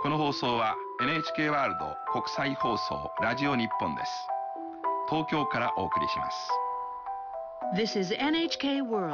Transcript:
この放送は NHK ワールド国際放送ラジオ日本です。東京からお送りします。 This is NHK World